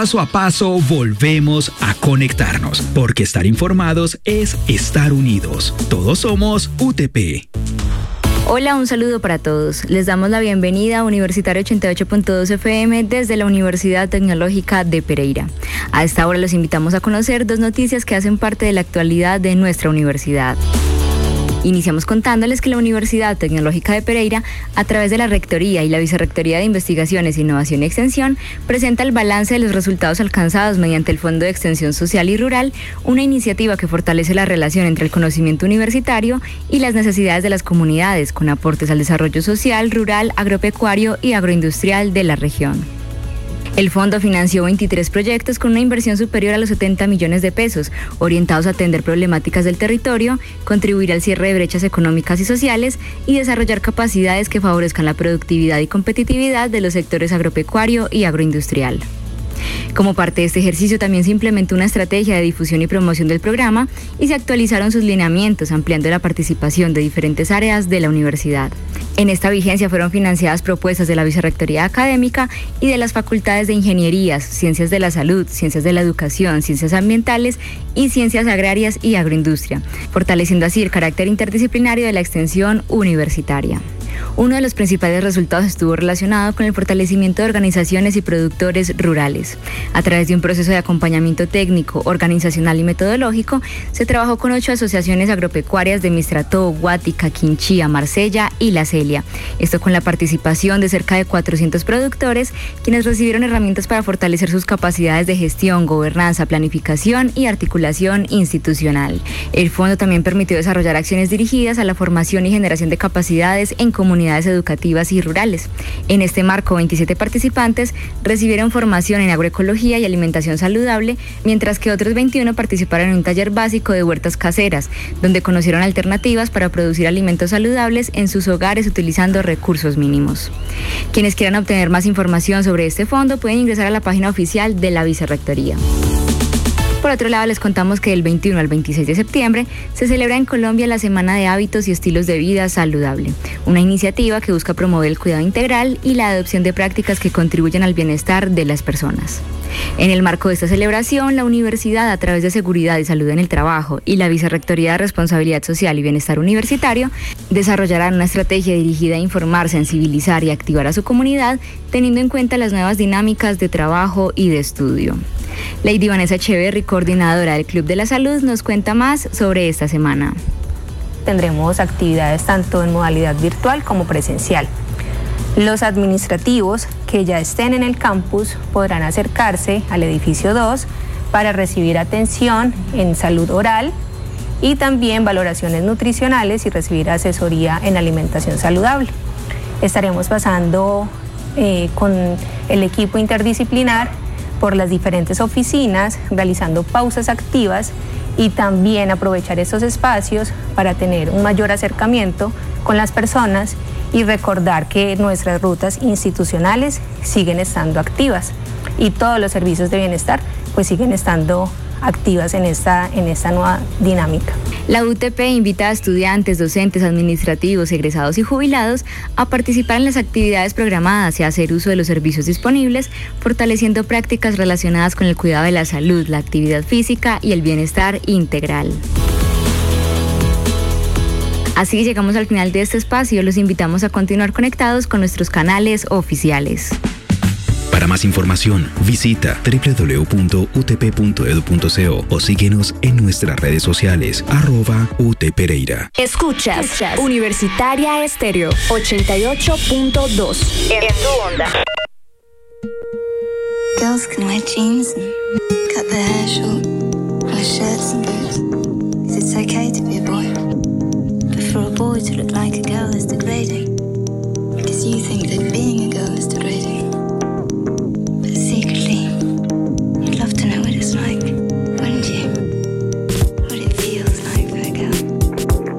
paso a paso volvemos a conectarnos, porque estar informados es estar unidos. Todos somos UTP. Hola, un saludo para todos. Les damos la bienvenida a Universitario 88.2 FM desde la Universidad Tecnológica de Pereira. A esta hora los invitamos a conocer dos noticias que hacen parte de la actualidad de nuestra universidad. Iniciamos contándoles que la Universidad Tecnológica de Pereira, a través de la Rectoría y la Vicerrectoría de Investigaciones, Innovación y Extensión, presenta el balance de los resultados alcanzados mediante el Fondo de Extensión Social y Rural, una iniciativa que fortalece la relación entre el conocimiento universitario y las necesidades de las comunidades, con aportes al desarrollo social, rural, agropecuario y agroindustrial de la región. El fondo financió 23 proyectos con una inversión superior a los 70 millones de pesos, orientados a atender problemáticas del territorio, contribuir al cierre de brechas económicas y sociales y desarrollar capacidades que favorezcan la productividad y competitividad de los sectores agropecuario y agroindustrial. Como parte de este ejercicio también se implementó una estrategia de difusión y promoción del programa y se actualizaron sus lineamientos, ampliando la participación de diferentes áreas de la universidad. En esta vigencia fueron financiadas propuestas de la Vicerrectoría Académica y de las facultades de Ingenierías, Ciencias de la Salud, Ciencias de la Educación, Ciencias Ambientales y Ciencias Agrarias y Agroindustria, fortaleciendo así el carácter interdisciplinario de la extensión universitaria. Uno de los principales resultados estuvo relacionado con el fortalecimiento de organizaciones y productores rurales. A través de un proceso de acompañamiento técnico, organizacional y metodológico, se trabajó con 8 asociaciones agropecuarias de Mistrató, Guática, Quinchía, Marsella y La Celia. Esto con la participación de cerca de 400 productores, quienes recibieron herramientas para fortalecer sus capacidades de gestión, gobernanza, planificación y articulación institucional. El fondo también permitió desarrollar acciones dirigidas a la formación y generación de capacidades en comunidades educativas y rurales. En este marco, 27 participantes recibieron formación en agroecología y alimentación saludable, mientras que otros 21 participaron en un taller básico de huertas caseras, donde conocieron alternativas para producir alimentos saludables en sus hogares utilizando recursos mínimos. Quienes quieran obtener más información sobre este fondo pueden ingresar a la página oficial de la Vicerrectoría. Por otro lado, les contamos que del 21 al 26 de septiembre se celebra en Colombia la Semana de Hábitos y Estilos de Vida Saludable, una iniciativa que busca promover el cuidado integral y la adopción de prácticas que contribuyen al bienestar de las personas. En el marco de esta celebración, la universidad, a través de Seguridad y Salud en el Trabajo y la Vicerrectoría de Responsabilidad Social y Bienestar Universitario, desarrollarán una estrategia dirigida a informar, sensibilizar y activar a su comunidad, teniendo en cuenta las nuevas dinámicas de trabajo y de estudio. Lady Vanessa Echeverry, coordinadora del Club de la Salud, nos cuenta más sobre esta semana. Tendremos actividades tanto en modalidad virtual como presencial. Los administrativos que ya estén en el campus podrán acercarse al edificio 2 para recibir atención en salud oral y también valoraciones nutricionales y recibir asesoría en alimentación saludable. Estaremos pasando con el equipo interdisciplinar por las diferentes oficinas, realizando pausas activas y también aprovechar estos espacios para tener un mayor acercamiento con las personas y recordar que nuestras rutas institucionales siguen estando activas y todos los servicios de bienestar pues siguen estando activas en esta nueva dinámica. La UTP invita a estudiantes, docentes, administrativos, egresados y jubilados a participar en las actividades programadas y a hacer uso de los servicios disponibles, fortaleciendo prácticas relacionadas con el cuidado de la salud, la actividad física y el bienestar integral. Así llegamos al final de este espacio. Los invitamos a continuar conectados con nuestros canales oficiales. Para más información, visita www.utp.edu.co o síguenos en nuestras redes sociales, @UTPereira. Escuchas Universitaria Estéreo 88.2 en tu onda. Girls can wear jeans and cut their hair short.